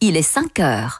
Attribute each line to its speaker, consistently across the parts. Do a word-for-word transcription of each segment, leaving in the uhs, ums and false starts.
Speaker 1: il est cinq heures.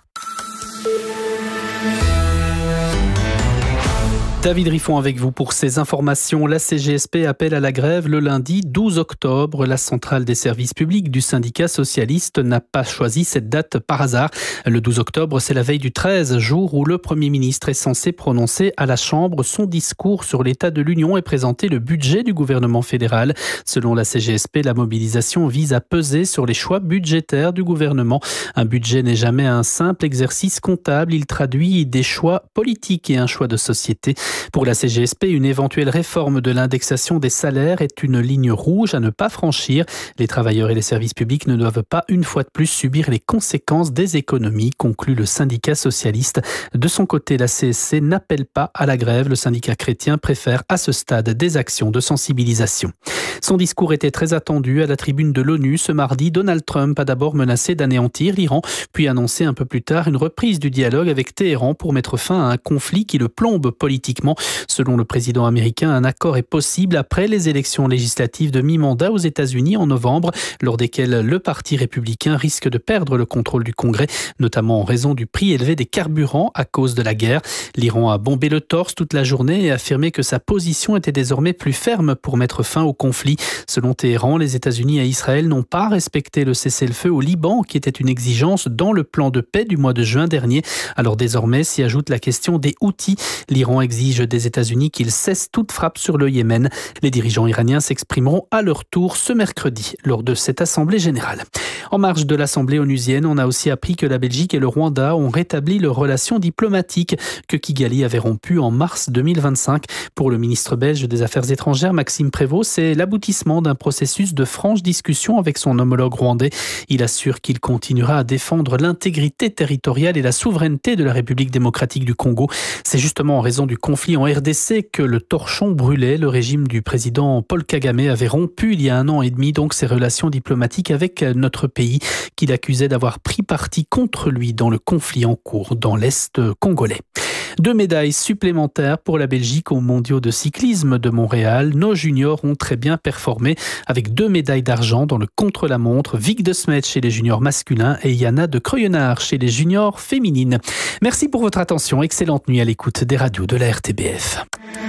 Speaker 2: David Riffon avec vous pour ces informations. La C G S P appelle à la grève le lundi douze octobre. La centrale des services publics du syndicat socialiste n'a pas choisi cette date par hasard. Le douze octobre, c'est la veille du treize, jour où le Premier ministre est censé prononcer à la Chambre son discours sur l'état de l'Union et présenter le budget du gouvernement fédéral. Selon la C G S P, la mobilisation vise à peser sur les choix budgétaires du gouvernement. Un budget n'est jamais un simple exercice comptable. Il traduit des choix politiques et un choix de société. Pour la C G S P, une éventuelle réforme de l'indexation des salaires est une ligne rouge à ne pas franchir. Les travailleurs et les services publics ne doivent pas une fois de plus subir les conséquences des économies, conclut le syndicat socialiste. De son côté, la C S C n'appelle pas à la grève. Le syndicat chrétien préfère à ce stade des actions de sensibilisation. Son discours était très attendu à la tribune de l'ONU ce mardi. Donald Trump a d'abord menacé d'anéantir l'Iran, puis annoncé un peu plus tard une reprise du dialogue avec Téhéran pour mettre fin à un conflit qui le plombe politiquement. Selon le président américain, un accord est possible après les élections législatives de mi-mandat aux États-Unis en novembre, lors desquelles le Parti républicain risque de perdre le contrôle du Congrès, notamment en raison du prix élevé des carburants à cause de la guerre. L'Iran a bombé le torse toute la journée et affirmé que sa position était désormais plus ferme pour mettre fin au conflit. Selon Téhéran, les États-Unis et Israël n'ont pas respecté le cessez-le-feu au Liban, qui était une exigence dans le plan de paix du mois de juin dernier. Alors désormais s'y ajoute la question des Houthis. L'Iran exige des États-Unis qu'ils cessent toute frappe sur le Yémen. Les dirigeants iraniens s'exprimeront à leur tour ce mercredi lors de cette assemblée générale. En marge de l'assemblée onusienne, on a aussi appris que la Belgique et le Rwanda ont rétabli leurs relations diplomatiques que Kigali avait rompues en mars deux mille vingt-cinq. Pour le ministre belge des Affaires étrangères, Maxime Prévost, c'est l'aboutissement d'un processus de franche discussion avec son homologue rwandais. Il assure qu'il continuera à défendre l'intégrité territoriale et la souveraineté de la République démocratique du Congo. C'est justement en raison du conflit en R D C que le torchon brûlait. Le régime du président Paul Kagame avait rompu il y a un an et demi donc ses relations diplomatiques avec notre pays, qu'il accusait d'avoir pris parti contre lui dans le conflit en cours dans l'Est congolais. Deux médailles supplémentaires pour la Belgique aux mondiaux de cyclisme de Montréal. Nos juniors ont très bien performé avec deux médailles d'argent dans le contre-la-montre. Vic de Smet chez les juniors masculins et Yana de Creuillonnard chez les juniors féminines. Merci pour votre attention. Excellente nuit à l'écoute des radios de la R T B F.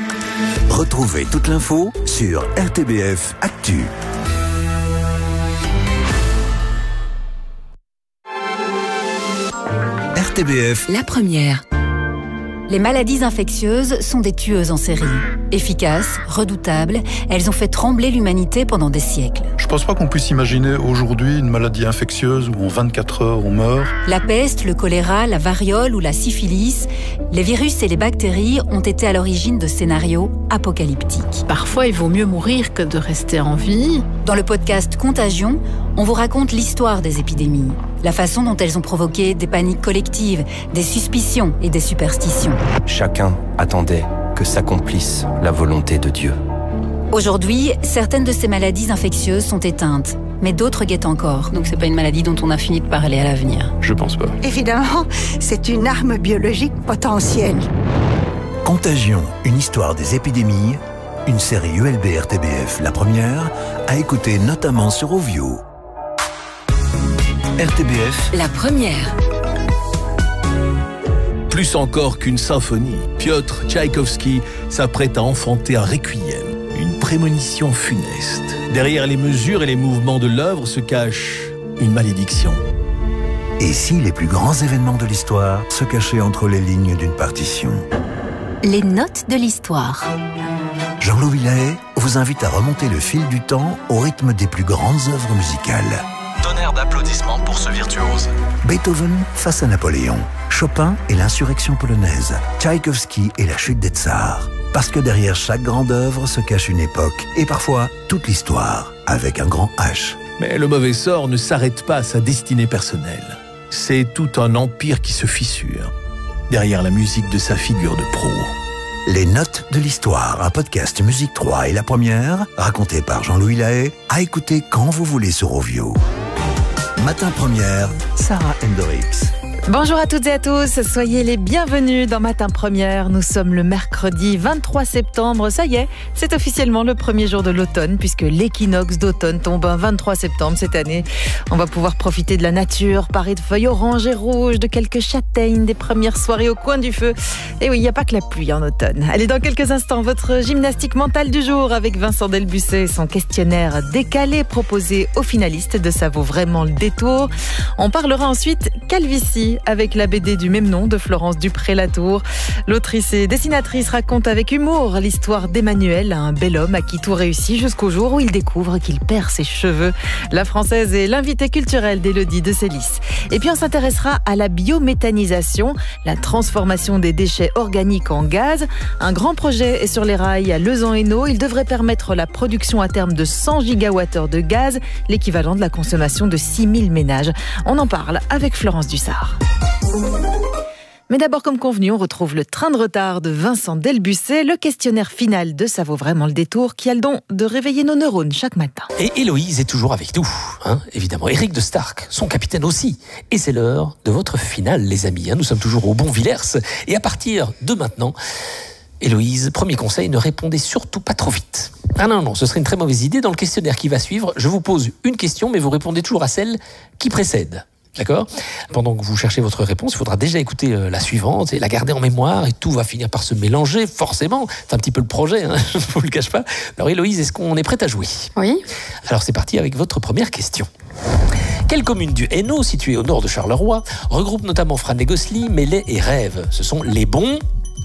Speaker 3: Retrouvez toute l'info sur R T B F Actu. R T B F.
Speaker 1: La première. Les maladies infectieuses sont des tueuses en série. Efficaces, redoutables, elles ont fait trembler l'humanité pendant des siècles.
Speaker 4: Je pense pas qu'on puisse imaginer aujourd'hui une maladie infectieuse où en vingt-quatre heures on meurt.
Speaker 1: La peste, le choléra, la variole ou la syphilis, les virus et les bactéries ont été à l'origine de scénarios apocalyptiques.
Speaker 5: Parfois, il vaut mieux mourir que de rester en vie.
Speaker 1: Dans le podcast Contagion, on vous raconte l'histoire des épidémies, la façon dont elles ont provoqué des paniques collectives, des suspicions et des superstitions.
Speaker 6: Chacun attendait que s'accomplisse la volonté de Dieu.
Speaker 1: Aujourd'hui, certaines de ces maladies infectieuses sont éteintes, mais d'autres guettent encore.
Speaker 5: Donc c'est pas une maladie dont on a fini de parler à l'avenir.
Speaker 4: Je pense pas.
Speaker 7: Évidemment, c'est une arme biologique potentielle.
Speaker 3: Contagion, une histoire des épidémies, une série U L B R T B F, la première, à écouter notamment sur Ovio. R T B F.
Speaker 1: La première.
Speaker 8: Plus encore qu'une symphonie, Piotr Tchaïkovski s'apprête à enfanter un requiem, une prémonition funeste. Derrière les mesures et les mouvements de l'œuvre se cache une malédiction.
Speaker 3: Et si les plus grands événements de l'histoire se cachaient entre les lignes d'une partition?
Speaker 1: Les notes de l'histoire.
Speaker 3: Jean-Louis Lahaye vous invite à remonter le fil du temps au rythme des plus grandes œuvres musicales.
Speaker 9: Tonnerre d'applaudissements pour ce virtuose.
Speaker 3: Beethoven face à Napoléon, Chopin et l'insurrection polonaise, Tchaïkovski et la chute des tsars. Parce que derrière chaque grande œuvre se cache une époque et parfois toute l'histoire, avec un grand H.
Speaker 8: Mais le mauvais sort ne s'arrête pas à sa destinée personnelle. C'est tout un empire qui se fissure, derrière la musique de sa figure de proue.
Speaker 3: Les notes de l'histoire, un podcast Musique trois et la première, raconté par Jean-Louis Lahaye, à écouter quand vous voulez sur Ovio. Matin première, Sarah Hendricks.
Speaker 10: Bonjour à toutes et à tous, soyez les bienvenus dans Matin Première. Nous sommes le mercredi vingt-trois septembre. Ça y est, c'est officiellement le premier jour de l'automne puisque l'équinoxe d'automne tombe un vingt-trois septembre cette année. On va pouvoir profiter de la nature, parée de feuilles oranges et rouges, de quelques châtaignes, des premières soirées au coin du feu. Et oui, il n'y a pas que la pluie en automne. Allez, dans quelques instants, votre gymnastique mentale du jour avec Vincent Delbussé et son questionnaire décalé proposé aux finalistes de Ça vaut vraiment le détour. On parlera ensuite calvitie avec la B D du même nom de Florence Dupré-Latour. L'autrice et dessinatrice raconte avec humour l'histoire d'Emmanuel, un bel homme à qui tout réussit jusqu'au jour où il découvre qu'il perd ses cheveux. La Française est l'invitée culturelle d'Élodie de Célis. Et puis on s'intéressera à la biométhanisation, la transformation des déchets organiques en gaz. Un grand projet est sur les rails à Lezan-Hainaut. Il devrait permettre la production à terme de cent gigawattheures de gaz, l'équivalent de la consommation de six mille ménages. On en parle avec Florence Dussard. Mais d'abord, comme convenu, on retrouve le train de retard de Vincent Delbussé, le questionnaire final de Ça vaut vraiment le détour, qui a le don de réveiller nos neurones chaque matin.
Speaker 11: Et Héloïse est toujours avec nous, hein, évidemment. Éric de Stark, son capitaine aussi. Et c'est l'heure de votre finale, les amis. Hein. Nous sommes toujours au Bon Villers. Et à partir de maintenant, Héloïse, premier conseil, ne répondez surtout pas trop vite. Ah non, non, ce serait une très mauvaise idée. Dans le questionnaire qui va suivre, je vous pose une question, mais vous répondez toujours à celle qui précède. D'accord ? Pendant que vous cherchez votre réponse, il faudra déjà écouter euh, la suivante et la garder en mémoire et tout va finir par se mélanger, forcément. C'est un petit peu le projet, hein, je ne vous le cache pas. Alors Héloïse, est-ce qu'on est prête à jouer ?
Speaker 5: Oui.
Speaker 11: Alors c'est parti avec votre première question. Quelle commune du Hainaut, située au nord de Charleroi, regroupe notamment Fran-les-Gosselins, Melay et Rêves ? Ce sont les bons...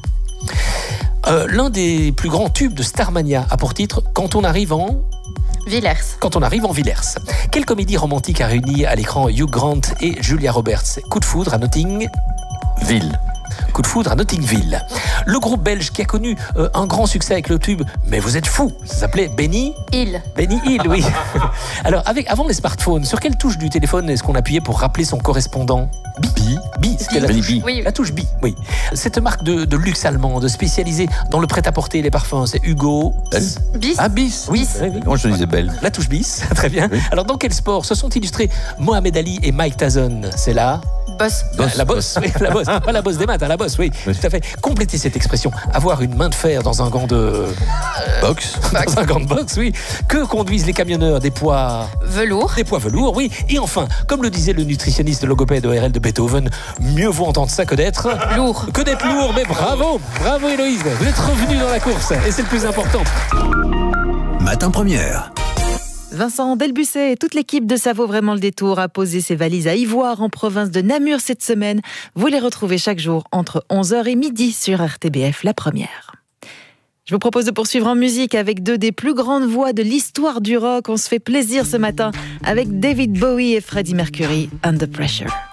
Speaker 11: Euh, l'un des plus grands tubes de Starmania a pour titre « Quand on arrive en... »
Speaker 5: Villers.
Speaker 11: Quand on arrive en Villers. Quelle comédie romantique a réuni à l'écran Hugh Grant et Julia Roberts ? Coup de foudre à Notting...
Speaker 6: Ville.
Speaker 11: Coup de foudre à Nottingville. Le groupe belge qui a connu euh, un grand succès avec le tube « Mais vous êtes fous !» Ça s'appelait Benny
Speaker 5: Hill.
Speaker 11: Benny Hill, oui. Alors, avec, avant les smartphones, sur quelle touche du téléphone est-ce qu'on appuyait pour rappeler son correspondant ? Bi. Bi, c'était la touche,
Speaker 5: oui.
Speaker 11: la touche Bi, oui. Cette marque de, de luxe allemande spécialisée dans le prêt-à-porter et les parfums, c'est Hugo...
Speaker 5: Bis.
Speaker 6: Ah, bis.
Speaker 11: Oui.
Speaker 6: oui, oui. Moi, je disais belle.
Speaker 11: La touche Bis, très bien. Oui. Alors, dans quel sport se sont illustrés Mohamed Ali et Mike Tyson ? C'est là
Speaker 5: Boss.
Speaker 11: La, la bosse, oui, la bosse. Pas la bosse des maths, hein, la bosse, oui, oui. Tout à fait. Complétez cette expression. Avoir une main de fer dans un gant de... Euh,
Speaker 6: boxe.
Speaker 11: Dans un gant de boxe, oui. Que conduisent les camionneurs ? Des poids...
Speaker 5: Velours.
Speaker 11: Des poids velours, oui. Et enfin, comme le disait le nutritionniste logopède O R L de Beethoven, mieux vaut entendre ça que d'être...
Speaker 5: Lourd.
Speaker 11: Que d'être lourd, mais bravo. Bravo Héloïse. Vous êtes revenu dans la course. Et c'est le plus important.
Speaker 3: Matin Première.
Speaker 10: Vincent Delbussé et toute l'équipe de Ça vaut vraiment le détour a posé ses valises à Ivoire en province de Namur cette semaine. Vous les retrouvez chaque jour entre onze heures et midi sur R T B F, la première. Je vous propose de poursuivre en musique avec deux des plus grandes voix de l'histoire du rock. On se fait plaisir ce matin avec David Bowie et Freddie Mercury, Under Pressure.